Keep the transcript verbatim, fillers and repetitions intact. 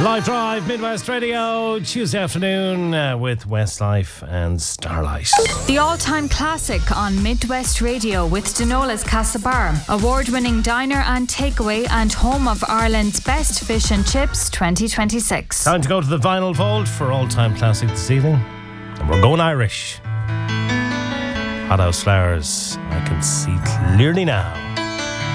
Live Drive, Midwest Radio, Tuesday afternoon uh, with Westlife and Starlight. The all-time classic on Midwest Radio with Denola's Castlebar, award-winning diner and takeaway and home of Ireland's best fish and chips twenty twenty-six. Time to go to the vinyl vault for all-time classic this evening. And we're going Irish. Hot House Flowers, I can see clearly now.